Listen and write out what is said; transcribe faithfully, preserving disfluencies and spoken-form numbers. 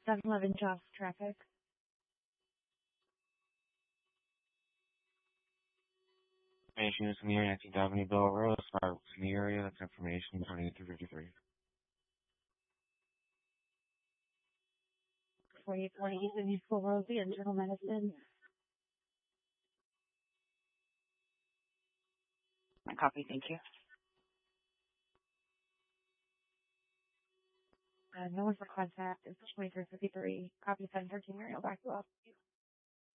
seven eleven jobs traffic. Information is in the area, nineteenth Avenue, Bell Road, Starbucks in the area. That's information, twenty-three fifty-three. forty-eight forty East and East Rosie, internal medicine. My copy, thank you. Uh, no one for contact. It's twenty-three fifty-three. Copy seven thirteen. Area. Back to us.